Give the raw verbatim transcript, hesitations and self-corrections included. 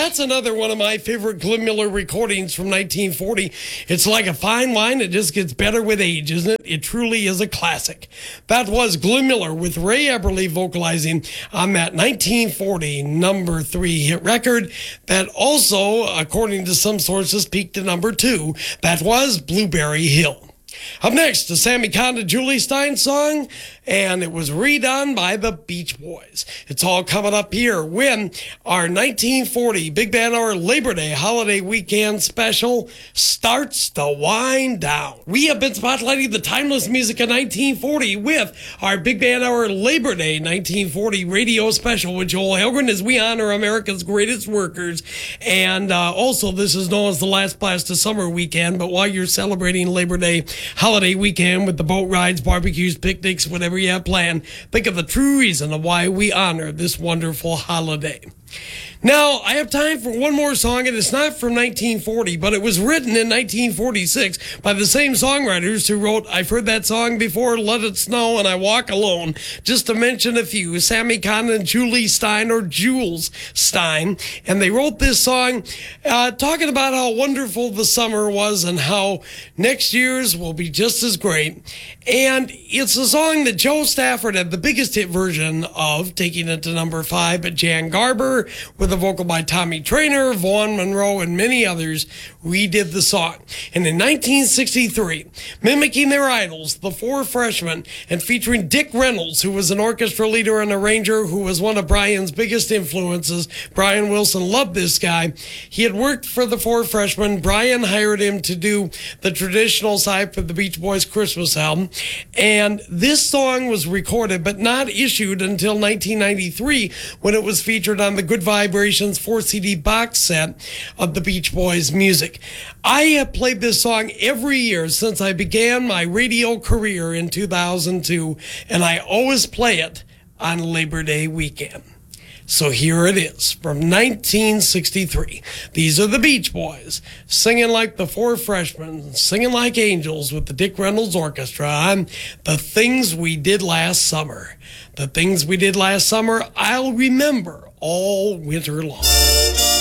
that's another one of my favorite Glenn Miller recordings from nineteen forty. It's like a fine wine. It just gets better with age, isn't it? It truly is a classic. That was Glenn Miller with Ray Eberle vocalizing on that nineteen forty number three hit record that also, according to some sources, peaked to number two. That was Blueberry Hill. Up next, a Sammy Kahn and Julie Stein song, and it was redone by the Beach Boys. It's all coming up here when our nineteen forty Big Band Hour Labor Day holiday weekend special starts to wind down. We have been spotlighting the timeless music of nineteen forty with our Big Band Hour Labor Day nineteen forty radio special with Joel Helgren as we honor America's greatest workers. And uh, also, this is known as the Last Blast of Summer weekend, but while you're celebrating Labor Day holiday weekend with the boat rides, barbecues, picnics, whatever you have planned, think of the true reason of why we honor this wonderful holiday. Now, I have time for one more song, and it's not from nineteen forty, but it was written in nineteen forty-six by the same songwriters who wrote I've Heard That Song Before, Let It Snow, and I Walk Alone, just to mention a few, Sammy Kahn and Julie Stein, or Jules Stein, and they wrote this song uh, talking about how wonderful the summer was and how next year's will be just as great. And it's a song that Joe Stafford had the biggest hit version of, taking it to number five, but Jan Garber, with a vocal by Tommy Trainer, Vaughn Monroe, and many others, redid the song. And in nineteen sixty-three, mimicking their idols, the Four Freshmen, and featuring Dick Reynolds, who was an orchestra leader and arranger who was one of Brian's biggest influences. Brian Wilson loved this guy. He had worked for the Four Freshmen. Brian hired him to do the traditional side for the Beach Boys Christmas album. And this song was recorded but not issued until nineteen ninety-three, when it was featured on the Good Vibrations four C D box set of the Beach Boys music. I have played this song every year since I began my radio career in two thousand two, and I always play it on Labor Day weekend. So here it is from nineteen sixty-three. These are the Beach Boys singing like the Four Freshmen, singing like angels with the Dick Reynolds Orchestra on The Things We Did Last Summer. The things we did last summer, I'll remember all winter long.